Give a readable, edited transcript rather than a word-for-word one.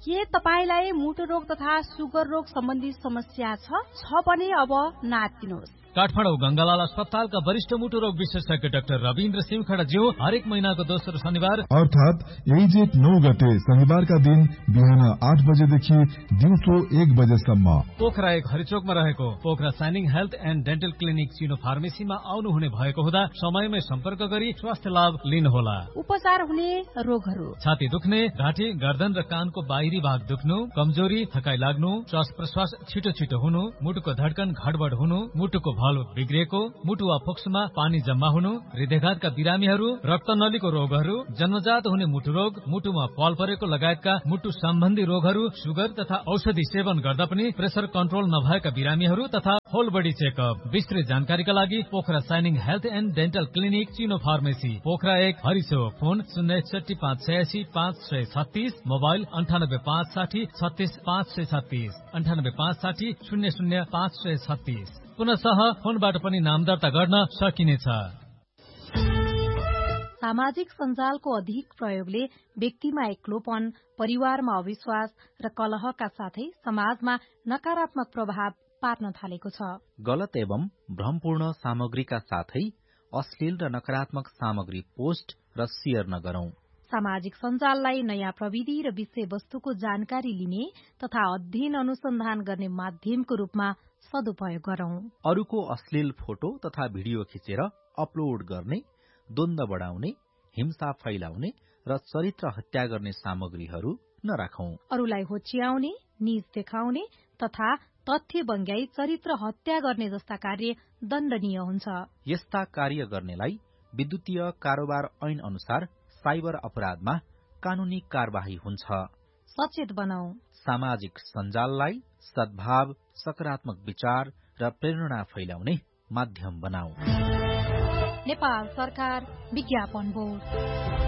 के तपाईलाई मुटु रोग तथा सुगर रोग सम्बन्धी समस्या छ भने अब नातिनुहोस्। काठमाडौँ गंगालाल अस्पतालका वरिष्ठ मुटु रोग विशेषज्ञ डाक्टर रविन्द्र सिमखडाज्यू हरेक महिनाको दोस्रो शनिबार अर्थात 1 जेठ 9 गते शनिबारका दिन बिहान 8 बजेदेखि दिउँसो 1 बजेसम्म पोखरा 1 हरिचोकमा रहेको Pokhara shining health and dental clinic चिनो फार्मेसीमा आउनुहुने भएको हुँदा समयमै सम्पर्क गरी स्वास्थ्य लाभ लिनुहोला। उपचार हुने रोगहरू: छाती दुख्ने, घाँटी, गर्दन र कानको बाहिरी भाग दुख्नु, कमजोरी, थकाइ लाग्नु, श्वास प्रश्वास छिटो छिटो हुनु, मुटुको धड्कन घडबड हुनु, मुटुको भल्भ बिग्रिएको, मुटु वा फोक्सोमा पानी जम्मा हुनु, हृदयघातका बिरामीहरू, रक्तनलीको रोगहरू, जन्मजात हुने मुटु रोग, मुटुमा पाल परेको लगायतका मुटु सम्बन्धी रोगहरू, सुगर तथा औषधि सेवन गर्दा पनि प्रेसर कन्ट्रोल नभएका बिरामीहरू तथा होल बडी चेकअप। विस्तृत जानकारीका लागि Pokhara shining health and dental clinic चिनो फार्मेसी, पोखरा 1 हरिचोक। Phone 061 586 536, mobile 98 560 36 536, 98 560 00 536। पुनः फोनबाट पनि नाम दर्ता गर्न सकिनेछ। सामाजिक सञ्जालको अधिक प्रयोगले व्यक्तिमा एक्लोपन, परिवारमा अविश्वास र कलहका साथै समाजमा नकारात्मक प्रभाव पार्न थालेको छ। गलत एवं भ्रमपूर्ण सामग्रीका साथै अश्लील र नकारात्मक सामग्री पोस्ट र शेयर नगरौं। सामाजिक सञ्जाललाई नयाँ प्रविधि र विषयवस्तुको जानकारी लिने तथा अध्ययन अनुसन्धान गर्ने माध्यमको रूपमा सदुपयोग गरौं। अरूको अश्लील फोटो तथा भिडियो खिचेर अपलोड गर्ने, द्वन्द्व बढाउने, हिंसा फैलाउने र चरित्र हत्या गर्ने सामग्रीहरू नराखौं। अरूलाई होच्याउने, नीच देखाउने तथा तथ्य बङ्ग्याई चरित्र हत्या गर्ने जस्ता कार्य दण्डनीय हुन्छ। यस्ता कार्य गर्नेलाई विद्युतीय कारोबार ऐन अनुसार साइबर अपराधमा कानूनी कार्यवाही हुन्छ। सचेत बनाऊ। सामाजिक सञ्जाललाई सद्भाव, सकारात्मक विचार र प्रेरणा फैलाउने माध्यम बनाऊ। नेपाल सरकार विज्ञापन बोर्ड।